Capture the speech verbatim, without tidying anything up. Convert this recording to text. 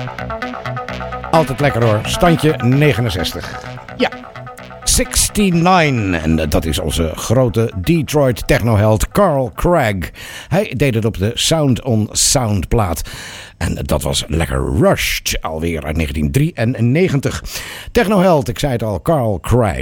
Altijd lekker hoor, standje negenenzestig. Ja, zesenzestig. En dat is onze grote Detroit technoheld Carl Craig. Hij deed het op de Sound on Sound plaat. En dat was lekker Rushed, alweer uit negentien drieënnegentig. Technoheld, ik zei het al, Carl Craig.